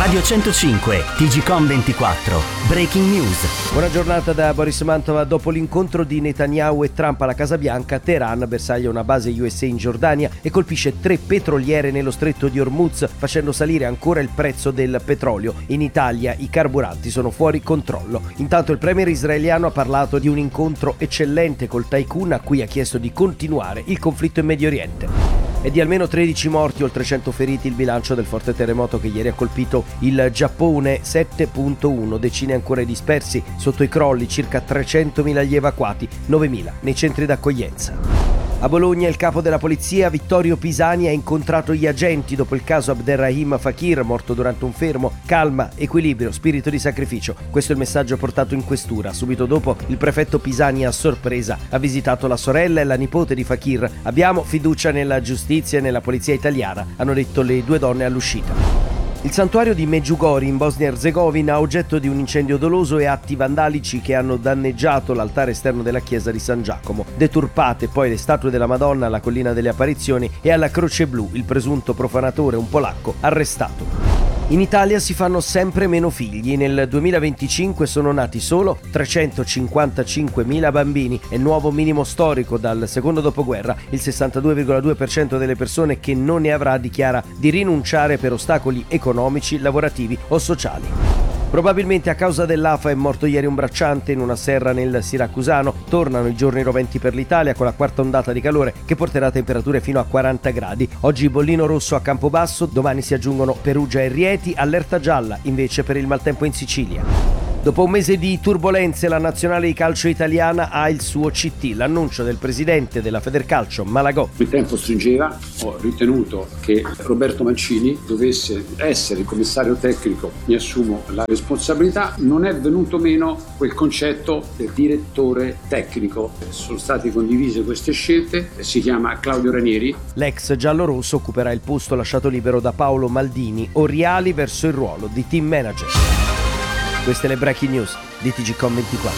Radio 105, TGcom 24, Breaking News. Buona giornata da Boris Mantova. Dopo l'incontro di Netanyahu e Trump alla Casa Bianca, Teheran bersaglia una base USA in Giordania e colpisce 3 petroliere nello stretto di Hormuz, facendo salire ancora il prezzo del petrolio. In Italia i carburanti sono fuori controllo. Intanto il premier israeliano ha parlato di un incontro eccellente col tycoon a cui ha chiesto di continuare il conflitto in Medio Oriente. È di almeno 13 morti, oltre 100 feriti il bilancio del forte terremoto che ieri ha colpito il Giappone, 7.1, decine ancora dispersi sotto i crolli, circa 300.000 gli evacuati, 9.000 nei centri d'accoglienza. A Bologna il capo della polizia, Vittorio Pisani, ha incontrato gli agenti dopo il caso Abderrahim Fakir, morto durante un fermo. Calma, equilibrio, spirito di sacrificio. Questo è il messaggio portato in questura. Subito dopo il prefetto Pisani, a sorpresa, ha visitato la sorella e la nipote di Fakir. Abbiamo fiducia nella giustizia e nella polizia italiana, hanno detto le 2 donne all'uscita. Il santuario di Medjugorje in Bosnia-Erzegovina, oggetto di un incendio doloso e atti vandalici che hanno danneggiato l'altare esterno della chiesa di San Giacomo. Deturpate poi le statue della Madonna alla Collina delle Apparizioni e alla Croce Blu, il presunto profanatore, un polacco, arrestato. In Italia si fanno sempre meno figli. Nel 2025 sono nati solo 355.000 bambini. È il nuovo minimo storico dal secondo dopoguerra. Il 62,2% delle persone che non ne avrà dichiara di rinunciare per ostacoli economici, lavorativi o sociali. Probabilmente a causa dell'afa è morto ieri un bracciante in una serra nel Siracusano. Tornano i giorni roventi per l'Italia con la quarta ondata di calore che porterà temperature fino a 40 gradi. Oggi bollino rosso a Campobasso, domani si aggiungono Perugia e Rieti, allerta gialla invece per il maltempo in Sicilia. Dopo un mese di turbolenze, la nazionale di calcio italiana ha il suo CT. L'annuncio del presidente della Federcalcio, Malagò. Il tempo stringeva, ho ritenuto che Roberto Mancini dovesse essere il commissario tecnico, mi assumo la responsabilità. Non è venuto meno quel concetto del direttore tecnico. Sono state condivise queste scelte, si chiama Claudio Ranieri. L'ex giallorosso occuperà il posto lasciato libero da Paolo Maldini, Oriali verso il ruolo di team manager. Queste le breaking news di TGcom 24.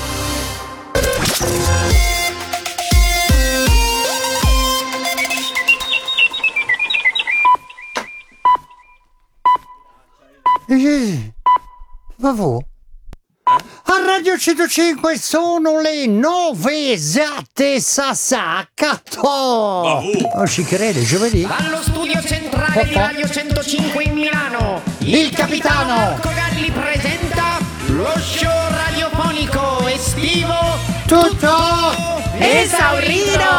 Vabbè. A Radio 105 sono le 9 esatte, Sasaccato. Non ci crede, giovedì. Allo studio centrale di Radio 105 in Milano, Il capitano Marco Galli presenta lo show radiofonico estivo tutto esaurito.